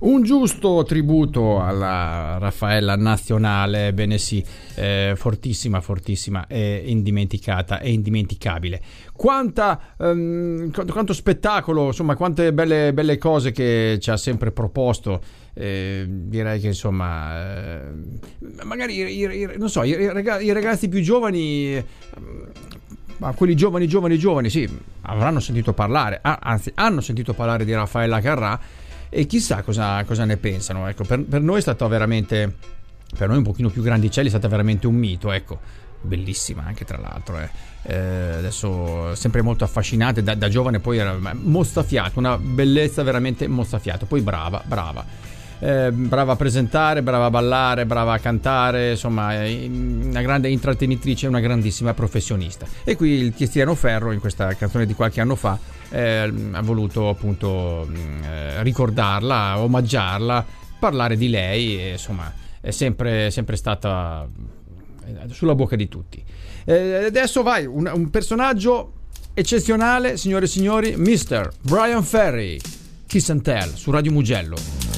Un giusto tributo alla Raffaella nazionale, bene sì, fortissima, indimenticata e indimenticabile. Quanto spettacolo, insomma, quante belle cose che ci ha sempre proposto. Direi che insomma, magari non so, i ragazzi più giovani, ma quelli giovani, sì, avranno sentito parlare, anzi hanno sentito parlare di Raffaella Carrà. E chissà cosa ne pensano. Ecco, per noi è stata veramente, per noi un pochino più grandicelli, è stata veramente un mito, ecco, bellissima anche tra l'altro. Adesso sempre molto affascinante, da giovane poi era mozzafiato, una bellezza veramente mozzafiato, poi brava a presentare, brava a ballare, brava a cantare, insomma una grande intrattenitrice, una grandissima professionista. E qui il Tiziano Ferro, in questa canzone di qualche anno fa, ha voluto appunto ricordarla, omaggiarla, parlare di lei, e insomma è sempre stata sulla bocca di tutti. Adesso vai, un personaggio eccezionale, signore e signori, Mr. Brian Ferry, Kiss and Tell su Radio Mugello.